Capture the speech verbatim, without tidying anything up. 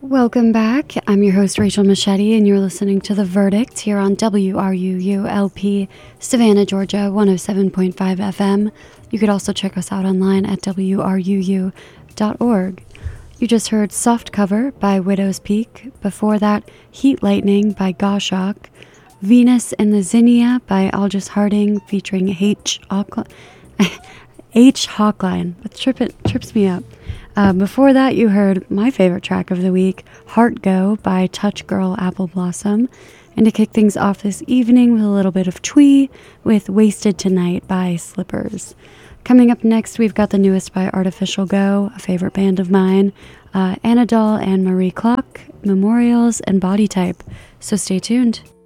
Welcome back. I'm your host, Rachel Machete, and you're listening to The Verdict here on W R U U L P, Savannah, Georgia, one oh seven point five F M. You could also check us out online at W R U U dot org. You just heard Soft Cover by Widow's Peak. Before that, Heat Lightning by Goshawk. Venus and the Zinnia by Aldous Harding featuring H. Hawkline. H. Hawkline. It trip it trips me up. Uh, before that, you heard my favorite track of the week, Heart Go by Touch Girl Apple Blossom. And to kick things off this evening with a little bit of twee with Wasted Tonight by Slippers. Coming up next, we've got the newest by Artificial Go, a favorite band of mine, uh, Anadol and Marie Clock, Memorials, and Body Type. So stay tuned.